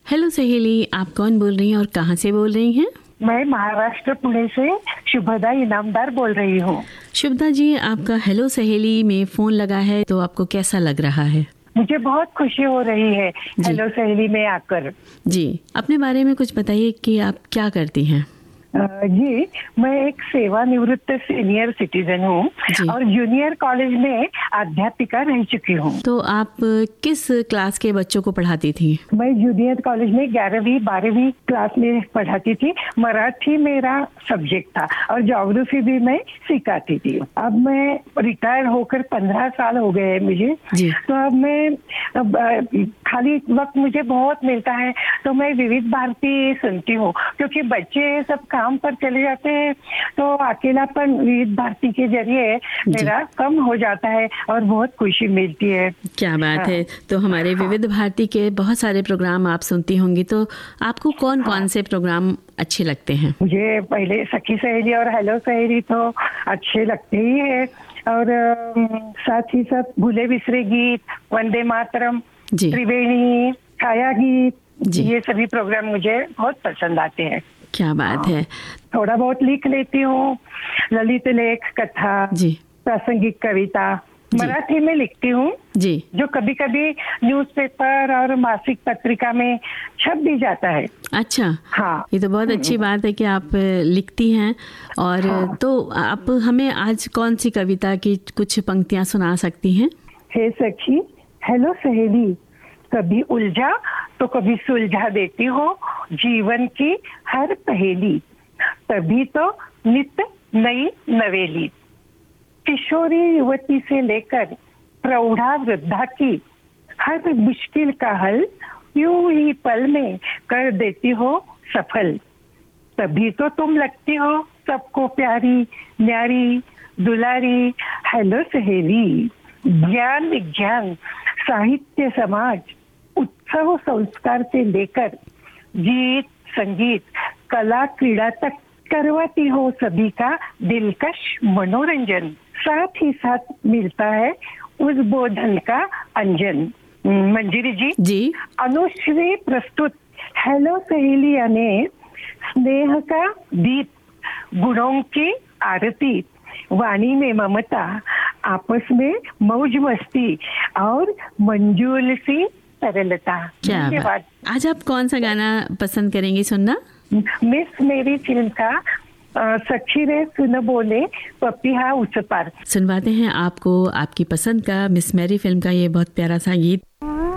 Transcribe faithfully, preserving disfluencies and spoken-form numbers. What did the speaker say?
Hello सहेली, आप कौन बोल रही हैं और कहाँ से बोल रही हैं? मैं महाराष्ट्र पुणे से शुभदा इनामदार बोल रही हूँ। शुभदा जी, आपका हेलो सहेली में फोन लगा है तो आपको कैसा लग रहा है? मुझे बहुत खुशी हो रही है हेलो सहेली में आकर। जी, अपने बारे में कुछ बताइए कि आप क्या करती हैं? जी, मैं एक सेवानिवृत्त सीनियर सिटीजन हूँ और जूनियर कॉलेज में अध्यापिका रह चुकी हूँ। तो आप किस क्लास के बच्चों को पढ़ाती थी? मैं जूनियर कॉलेज में ग्यारहवीं बारहवीं क्लास में पढ़ाती थी। मराठी मेरा सब्जेक्ट था और ज्योग्राफी भी मैं सिखाती थी। अब मैं रिटायर होकर पंद्रह साल हो गए हैं मुझे, तो अब मैं अब खाली वक्त मुझे बहुत मिलता है तो मैं विविध भारती सुनती हूँ, क्योंकि बच्चे सब काम पर चले जाते हैं तो अकेलापन विविध भारती के जरिए मेरा कम हो जाता है और बहुत खुशी मिलती है। क्या बात हाँ। है। तो हमारे हाँ। विविध भारती के बहुत सारे प्रोग्राम आप सुनती होंगी, तो आपको कौन हाँ। कौन से प्रोग्राम अच्छे लगते हैं? मुझे पहले सखी सहेली और हेलो सहेली तो अच्छे लगते ही है, और साथ ही साथ भूले बिसरे गीत, वंदे मातरम, त्रिवेणी, छाया गीत, ये सभी प्रोग्राम मुझे बहुत पसंद आते हैं। क्या बात है। थोड़ा बहुत लिख लेती हूँ, ललित लेख, कथा, प्रासंगिक कविता मराठी में लिखती हूँ जी, जो कभी कभी न्यूज़पेपर और मासिक पत्रिका में छप भी जाता है। अच्छा हाँ, ये तो बहुत अच्छी बात है कि आप लिखती हैं। और हाँ। तो आप हमें आज कौन सी कविता की कुछ पंक्तियाँ सुना सकती हैं? हे सखी, हेलो सहेली, कभी उलझा तो कभी सुलझा देती हो जीवन की हर पहेली, तभी तो नित्य नई नवेली। किशोरी युवती से लेकर प्रौढ़ा वृद्धा की हर मुश्किल का हल यूं ही पल में कर देती हो सफल, तभी तो तुम लगती हो सबको प्यारी न्यारी दुलारी। हेलो सहेली, ज्ञान विज्ञान साहित्य समाज उत्सव संस्कार से लेकर गीत संगीत कला क्रीड़ा तक करवाती हो सभी का दिलकश मनोरंजन। साथ ही साथ मिलता है उस बोधन का अंजन। मंजिरी जी जी अनुश्री प्रस्तुत हेलो सहेली यानी स्नेह का दीप, गुणों की आरती, वाणी में ममता, आपस में मौज मस्ती और मंजूल सी सरलता। क्या बात। आज आप कौन सा गाना पसंद करेंगी सुनना? मिस मेरी फिल्म का सखी रे सुन बोले पपिहा उस पार। सुनवाते हैं आपको आपकी पसंद का मिस मेरी फिल्म का ये बहुत प्यारा सा गीत।